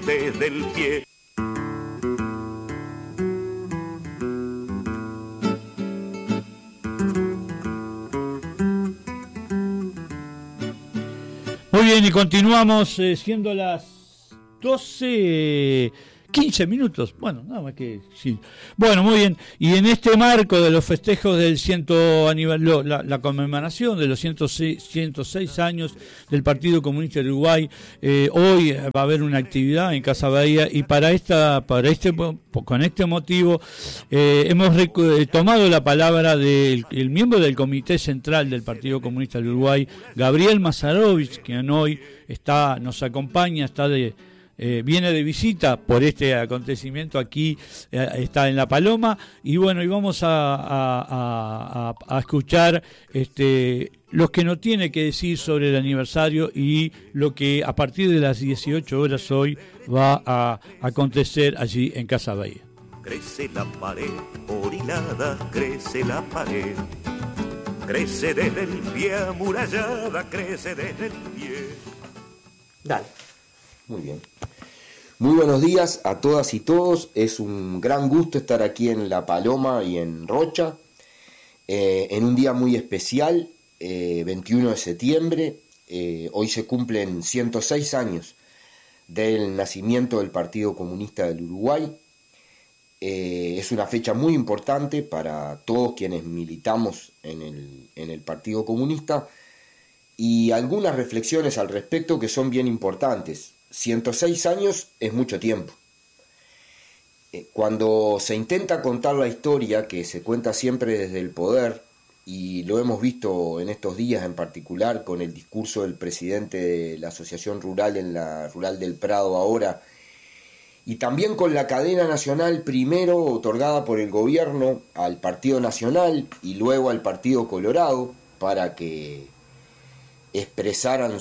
desde el pie. Muy bien, y continuamos siendo las 12:15 minutos. Bueno, nada más que sí. Bueno, muy bien. Y en este marco de los festejos del la conmemoración de los 106 años del Partido Comunista de Uruguay, hoy va a haber una actividad en Casa Bahía y con este motivo hemos tomado la palabra del miembro del Comité Central del Partido Comunista de Uruguay, Gabriel Mazarovich, quien hoy nos acompaña, viene de visita por este acontecimiento aquí, está en La Paloma, y bueno, y vamos a escuchar lo que nos tiene que decir sobre el aniversario y lo que a partir de las 18 horas hoy va a acontecer allí en Casa Bahía. Crece la pared, orinada, crece la pared, crece desde el pie amurallada, crece desde el pie. Dale. Muy bien. Muy buenos días a todas y todos. Es un gran gusto estar aquí en La Paloma y en Rocha, en un día muy especial, 21 de septiembre. Hoy se cumplen 106 años del nacimiento del Partido Comunista del Uruguay. Es una fecha muy importante para todos quienes militamos en el Partido Comunista, y algunas reflexiones al respecto que son bien importantes. 106 años es mucho tiempo. Cuando se intenta contar la historia, que se cuenta siempre desde el poder, y lo hemos visto en estos días en particular con el discurso del presidente de la Asociación Rural en la Rural del Prado ahora, y también con la cadena nacional primero otorgada por el gobierno al Partido Nacional y luego al Partido Colorado para que expresaran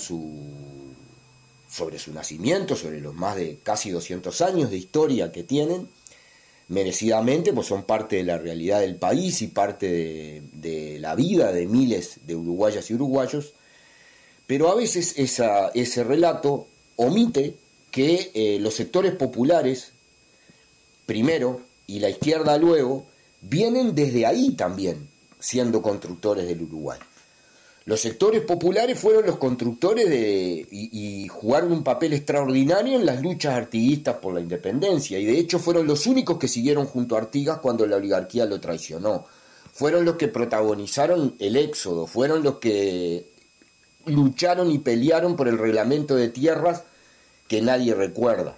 sobre su nacimiento, sobre los más de casi 200 años de historia que tienen, merecidamente, pues son parte de la realidad del país y parte de la vida de miles de uruguayas y uruguayos, pero a veces ese relato omite que los sectores populares, primero, y la izquierda luego, vienen desde ahí también, siendo constructores del Uruguay. Los sectores populares fueron los constructores y jugaron un papel extraordinario en las luchas artiguistas por la independencia, y de hecho fueron los únicos que siguieron junto a Artigas cuando la oligarquía lo traicionó. Fueron los que protagonizaron el éxodo, fueron los que lucharon y pelearon por el reglamento de tierras que nadie recuerda.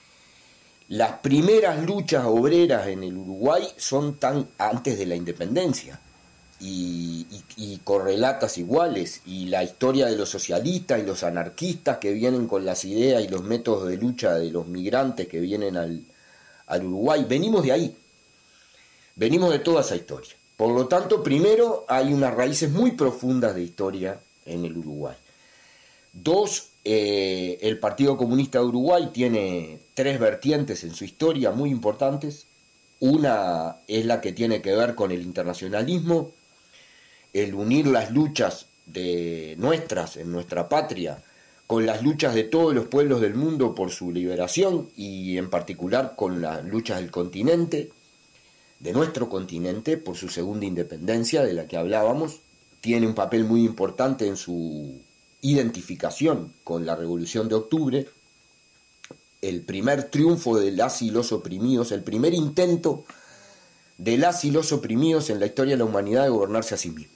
Las primeras luchas obreras en el Uruguay son tan antes de la independencia. Y correlatas iguales, y la historia de los socialistas y los anarquistas que vienen con las ideas y los métodos de lucha de los migrantes que vienen al Uruguay, venimos de ahí, venimos de toda esa historia. Por lo tanto, primero, hay unas raíces muy profundas de historia en el Uruguay. Dos, el Partido Comunista de Uruguay tiene tres vertientes en su historia muy importantes. Una es la que tiene que ver con el internacionalismo, el unir las luchas nuestras en nuestra patria con las luchas de todos los pueblos del mundo por su liberación, y en particular con las luchas del continente, de nuestro continente, por su segunda independencia de la que hablábamos. Tiene un papel muy importante en su identificación con la Revolución de Octubre, el primer triunfo de las y los oprimidos, el primer intento de las y los oprimidos en la historia de la humanidad de gobernarse a sí mismos.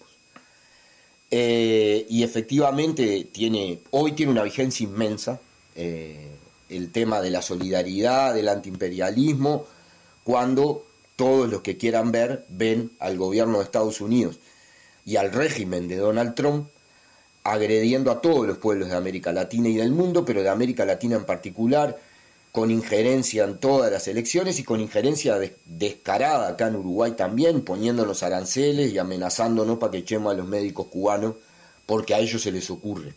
Y efectivamente hoy tiene una vigencia inmensa el tema de la solidaridad, del antiimperialismo, cuando todos los que quieran ven al gobierno de Estados Unidos y al régimen de Donald Trump agrediendo a todos los pueblos de América Latina y del mundo, pero de América Latina en particular, con injerencia en todas las elecciones y con injerencia descarada acá en Uruguay también, poniéndonos aranceles y amenazándonos para que echemos a los médicos cubanos porque a ellos se les ocurre.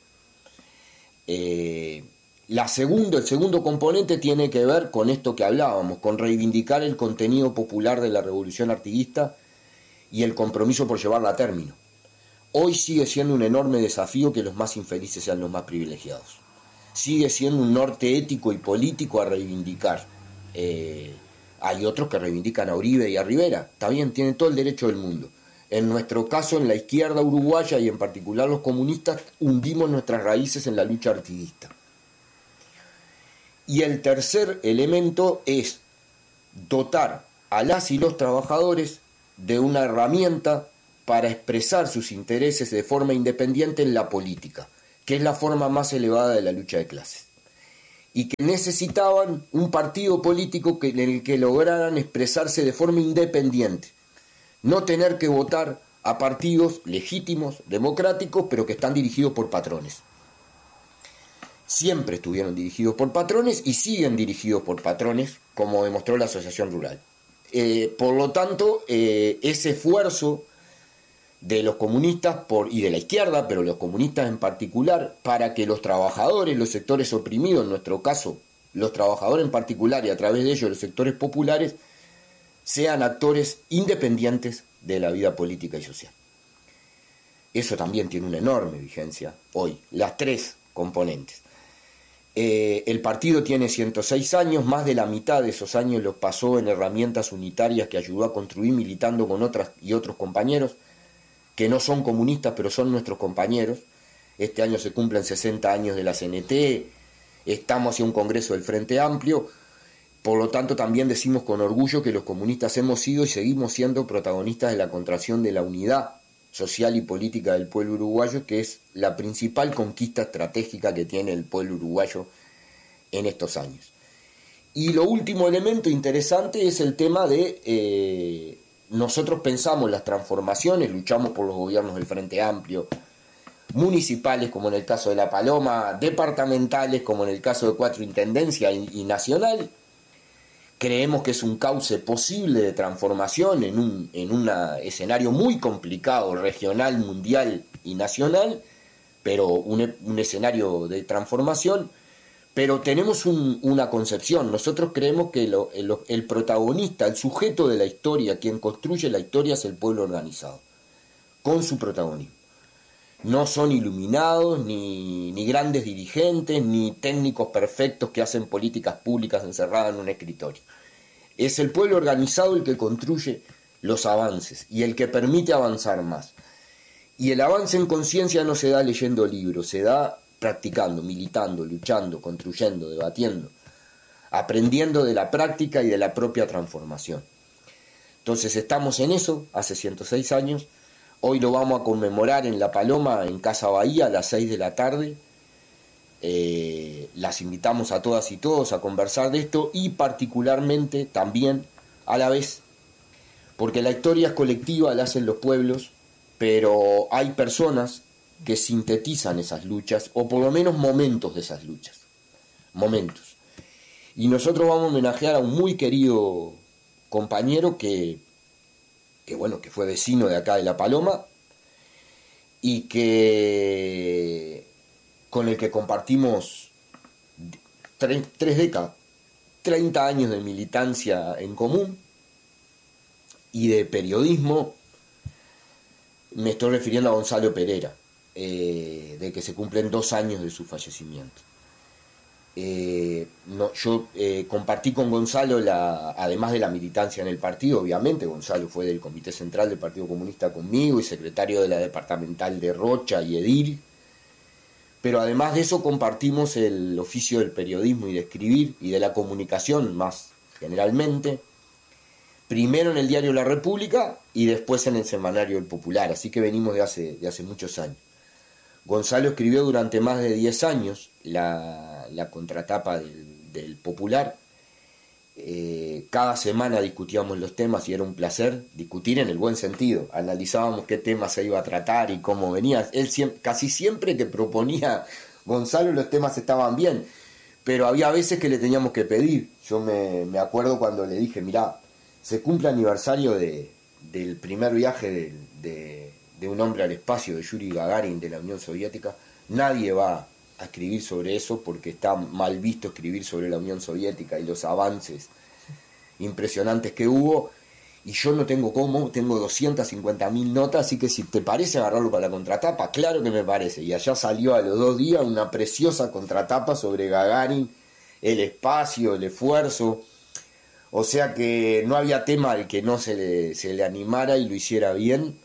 El segundo componente tiene que ver con esto que hablábamos, con reivindicar el contenido popular de la revolución artiguista y el compromiso por llevarla a término. Hoy sigue siendo un enorme desafío que los más infelices sean los más privilegiados. sigue siendo un norte ético y político a reivindicar. Hay otros que reivindican a Uribe y a Rivera, está bien, tienen todo el derecho del mundo. En nuestro caso, en la izquierda uruguaya y en particular los comunistas, hundimos nuestras raíces en la lucha artiguista. Y el tercer elemento es dotar a las y los trabajadores de una herramienta para expresar sus intereses de forma independiente en la política, que es la forma más elevada de la lucha de clases. Y que necesitaban un partido político en el que lograran expresarse de forma independiente. No tener que votar a partidos legítimos, democráticos, pero que están dirigidos por patrones. Siempre estuvieron dirigidos por patrones y siguen dirigidos por patrones, como demostró la Asociación Rural. Por lo tanto, ese esfuerzo de los comunistas y de la izquierda, pero los comunistas en particular, para que los trabajadores, los sectores oprimidos, en nuestro caso, los trabajadores en particular y a través de ellos los sectores populares, sean actores independientes de la vida política y social. Eso también tiene una enorme vigencia hoy, las tres componentes. El partido tiene 106 años, más de la mitad de esos años los pasó en herramientas unitarias que ayudó a construir militando con otras y otros compañeros que no son comunistas, pero son nuestros compañeros. Este año se cumplen 60 años de la CNT, estamos hacia un congreso del Frente Amplio, por lo tanto también decimos con orgullo que los comunistas hemos sido y seguimos siendo protagonistas de la contracción de la unidad social y política del pueblo uruguayo, que es la principal conquista estratégica que tiene el pueblo uruguayo en estos años. Y lo último elemento interesante es el tema de nosotros pensamos las transformaciones, luchamos por los gobiernos del Frente Amplio, municipales como en el caso de La Paloma, departamentales como en el caso de 4 intendencias y nacional. Creemos que es un cauce posible de transformación en un escenario muy complicado, regional, mundial y nacional, pero un escenario de transformación. Pero tenemos una concepción, nosotros creemos que el protagonista, el sujeto de la historia, quien construye la historia es el pueblo organizado, con su protagonismo. No son iluminados, ni grandes dirigentes, ni técnicos perfectos que hacen políticas públicas encerradas en un escritorio. Es el pueblo organizado el que construye los avances y el que permite avanzar más. Y el avance en conciencia no se da leyendo libros, se da practicando, militando, luchando, construyendo, debatiendo, aprendiendo de la práctica y de la propia transformación. Entonces estamos en eso, hace 106 años, hoy lo vamos a conmemorar en La Paloma, en Casa Bahía, a las 6 de la tarde. Las invitamos a todas y todos a conversar de esto y particularmente también a la vez, porque la historia es colectiva, la hacen los pueblos, pero hay personas que sintetizan esas luchas, o por lo menos momentos de esas luchas, momentos. Y nosotros vamos a homenajear a un muy querido compañero que fue vecino de acá de La Paloma y con el que compartimos 3 décadas, 30 años de militancia en común y de periodismo. Me estoy refiriendo a Gonzalo Pereira, de que se cumplen 2 años de su fallecimiento. Yo compartí con Gonzalo, además de la militancia en el partido, obviamente, Gonzalo fue del Comité Central del Partido Comunista conmigo y secretario de la departamental de Rocha y edil, pero además de eso compartimos el oficio del periodismo y de escribir y de la comunicación más generalmente, primero en el diario La República y después en el semanario El Popular, así que venimos de hace muchos años. Gonzalo escribió durante más de 10 años la contratapa del Popular. Cada semana discutíamos los temas y era un placer discutir en el buen sentido. Analizábamos qué tema se iba a tratar y cómo venía. Casi siempre que proponía Gonzalo los temas estaban bien, pero había veces que le teníamos que pedir. Yo me acuerdo cuando le dije, mirá, se cumple aniversario del primer viaje de un hombre al espacio, de Yuri Gagarin, de la Unión Soviética. Nadie va a escribir sobre eso porque está mal visto escribir sobre la Unión Soviética y los avances impresionantes que hubo, y yo no tengo cómo, tengo 250.000 notas, así que si te parece agarrarlo para la contratapa, claro que me parece. Y allá salió a los 2 días una preciosa contratapa sobre Gagarin, el espacio, el esfuerzo. O sea que no había tema al que no se le animara y lo hiciera bien.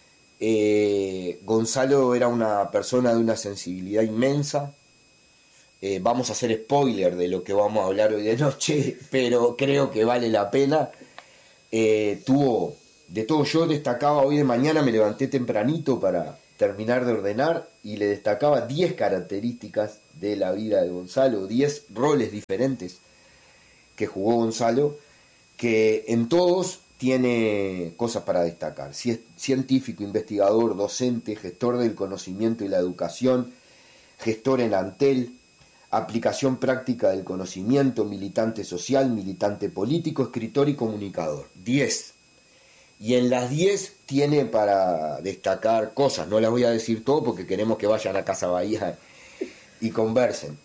Gonzalo era una persona de una sensibilidad inmensa. Vamos a hacer spoiler de lo que vamos a hablar hoy de noche, pero creo que vale la pena. Tuvo de todo. Yo destacaba hoy de mañana, me levanté tempranito para terminar de ordenar y le destacaba 10 características de la vida de Gonzalo, 10 roles diferentes que jugó Gonzalo, que en todos tiene cosas para destacar. Si es científico, investigador, docente, gestor del conocimiento y la educación, gestor en Antel, aplicación práctica del conocimiento, militante social, militante político, escritor y comunicador. 10. Y en las 10 tiene para destacar cosas. No las voy a decir todo porque queremos que vayan a Casa Bahía y conversen.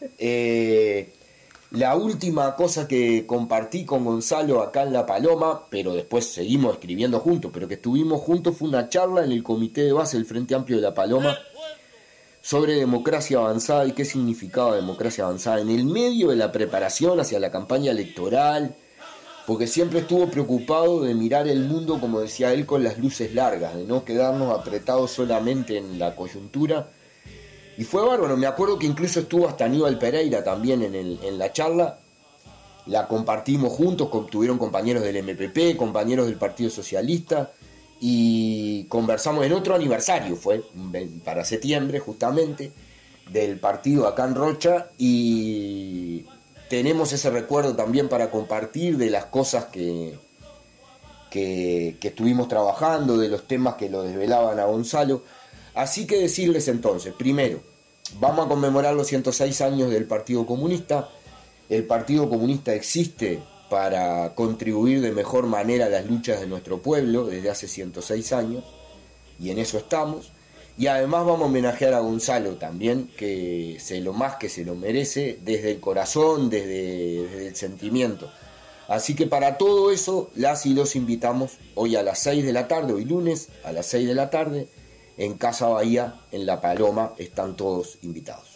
La última cosa que compartí con Gonzalo acá en La Paloma, pero después seguimos escribiendo juntos, pero que estuvimos juntos, fue una charla en el comité de base del Frente Amplio de La Paloma sobre democracia avanzada y qué significaba democracia avanzada en el medio de la preparación hacia la campaña electoral, porque siempre estuvo preocupado de mirar el mundo, como decía él, con las luces largas, de no quedarnos apretados solamente en la coyuntura. Y fue bárbaro, me acuerdo que incluso estuvo hasta Aníbal Pereira también en la charla, la compartimos juntos, tuvieron compañeros del MPP, compañeros del Partido Socialista, y conversamos en otro aniversario, fue para septiembre justamente, del partido acá en Rocha, y tenemos ese recuerdo también para compartir de las cosas que estuvimos trabajando, de los temas que lo desvelaban a Gonzalo. Así que decirles entonces, primero, vamos a conmemorar los 106 años del Partido Comunista. El Partido Comunista existe para contribuir de mejor manera a las luchas de nuestro pueblo desde hace 106 años, y en eso estamos. Y además vamos a homenajear a Gonzalo también, que se lo merece, desde el corazón, desde el sentimiento. Así que para todo eso, las y los invitamos hoy a las 6 de la tarde, hoy lunes a las 6 de la tarde, en Casa Bahía, en La Paloma, están todos invitados.